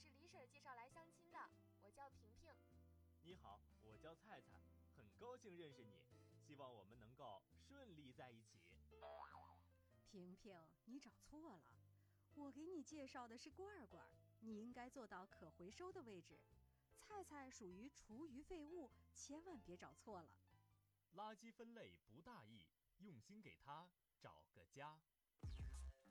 是李婶介绍来相亲的，我叫萍萍。 你好，我叫菜菜，很高兴认识你，希望我们能够顺利在一起。 萍萍，你找错了，我给你介绍的是罐罐，你应该坐到可回收的位置。菜菜属于厨余废物，千万别找错了。 垃圾分类不大意，用心给它找个家。